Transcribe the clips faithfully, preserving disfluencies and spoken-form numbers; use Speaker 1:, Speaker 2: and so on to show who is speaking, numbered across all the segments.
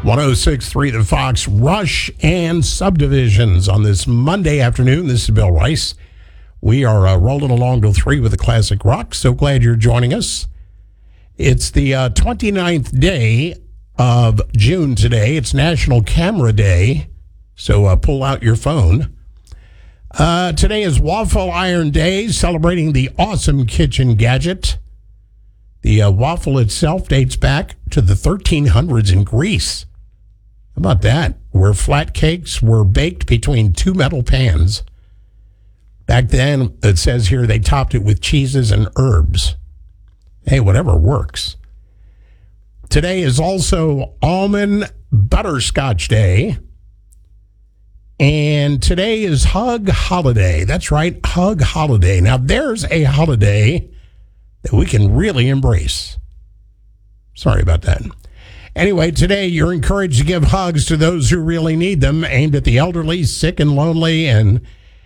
Speaker 1: one oh six point three The Fox, Rush and Subdivisions on this Monday afternoon. This is Bill Rice. We are uh, rolling along till three with the classic rock. So glad you're joining us. It's the uh, twenty-ninth day of June today. It's National Camera Day, so uh, pull out your phone. Uh, today is Waffle Iron Day, celebrating the awesome kitchen gadget. The uh, waffle itself dates back to the thirteen hundreds in Greece. How about that? Where flat cakes were baked between two metal pans. Back then, it says here, they topped it with cheeses and herbs. Hey, whatever works. Today is also Almond Butterscotch Day. And today is Hug Holiday. That's right, Hug Holiday. Now, there's a holiday that we can really embrace. Sorry about that. Anyway, today you're encouraged to give hugs to those who really need them, aimed at the elderly, sick and lonely, and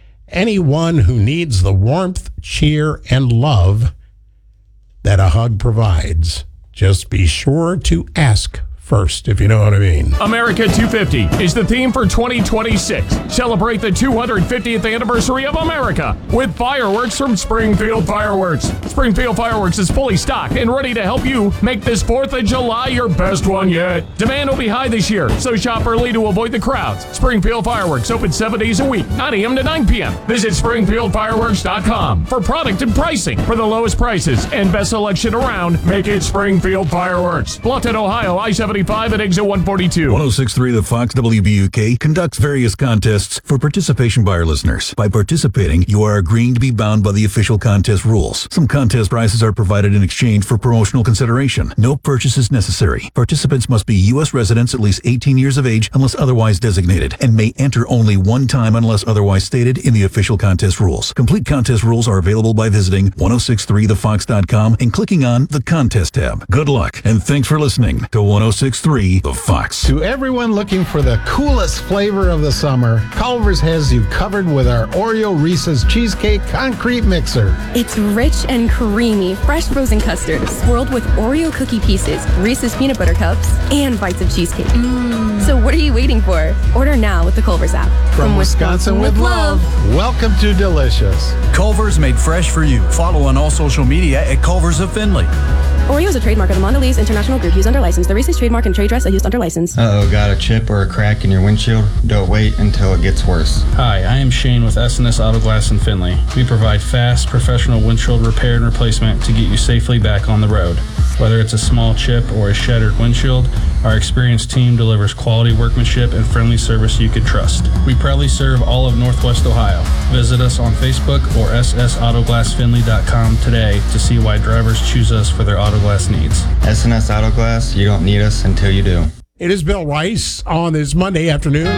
Speaker 1: anyone who needs the warmth, cheer, and love that a hug provides. Just be sure to ask first, if you know what I mean.
Speaker 2: America two fifty is the theme for twenty twenty-six. Celebrate the two hundred fiftieth anniversary of America with fireworks from Springfield Fireworks. Springfield Fireworks is fully stocked and ready to help you make this fourth of July your best one yet. Demand will be high this year, so shop early to avoid the crowds. Springfield Fireworks open seven days a week, nine a.m. to nine p.m. Visit springfield fireworks dot com for product and pricing. For the lowest prices and best selection around, make it Springfield Fireworks. Bluffton, Ohio, I seventy-five at exit one forty-two.
Speaker 3: one oh six point three The Fox W B U K conducts various contests for participation by our listeners. By participating, you are agreeing to be bound by the official contest rules. Some contest prizes are provided in exchange for promotional consideration. No purchase is necessary. Participants must be U S residents at least eighteen years of age unless otherwise designated, and may enter only one time unless otherwise stated in the official contest rules. Complete contest rules are available by visiting ten sixty-three the fox dot com and clicking on the contest tab. Good luck, and thanks for listening to ten sixty-three The Fox.
Speaker 4: To everyone looking for the coolest flavor of the summer, Culver's has you covered with our Oreo Reese's Cheesecake Concrete Mixer.
Speaker 5: It's rich and creamy, fresh frozen custard swirled with Oreo cookie pieces, Reese's peanut butter cups, and bites of cheesecake. Mm. So what are you waiting for? Order now with the Culver's app.
Speaker 4: From, From Wisconsin, Wisconsin with love. love, welcome to Delicious.
Speaker 6: Culver's made fresh for you. Follow on all social media at Culver's of Findlay.
Speaker 5: Oreo is a trademark of the Mondelez International Group used under license. The Reese's trademark and trade dress are used under license.
Speaker 7: Uh-oh, got a chip or a crack in your windshield? Don't wait until it gets worse.
Speaker 8: Hi, I am Shane with S and S Auto Glass in Findlay. We provide fast, professional windshield repair and replacement to get you safely back on the road. Whether it's a small chip or a shattered windshield, our experienced team delivers quality workmanship and friendly service you can trust. We proudly serve all of Northwest Ohio. Visit us on Facebook or s s auto glass findlay dot com today to see why drivers choose us for their auto glass needs.
Speaker 7: S and S Auto Glass, you don't need us until you do.
Speaker 1: It is Bill Rice on this Monday afternoon.